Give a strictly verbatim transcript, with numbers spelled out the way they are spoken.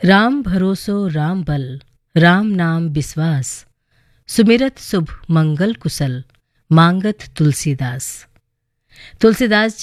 राम भरोसो राम बल, राम नाम विश्वास, सुमिरत शुभ मंगल कुशल, मांगत तुलसीदास। तुलसीदास